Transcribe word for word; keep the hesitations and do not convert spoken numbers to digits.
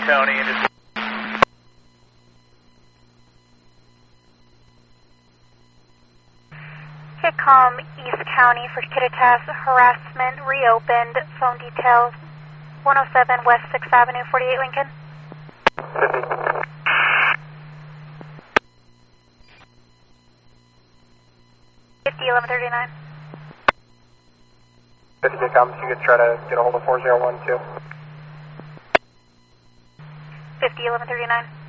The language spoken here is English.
County into Hitcom East County for Kittitas harassment reopened. Phone details one oh seven West sixth Avenue, forty-eight Lincoln. fifty eleven thirty-nine. fifty Hitcom, so you could try to get a hold of four zero one two. fifty eleven thirty-nine.